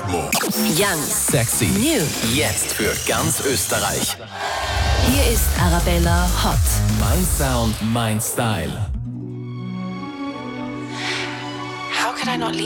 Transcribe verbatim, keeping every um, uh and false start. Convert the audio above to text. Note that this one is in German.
Young, Sexy. new. Jetzt für ganz Österreich. Hier ist Arabella Hot. Mein Sound, mein Style. How could I not leave?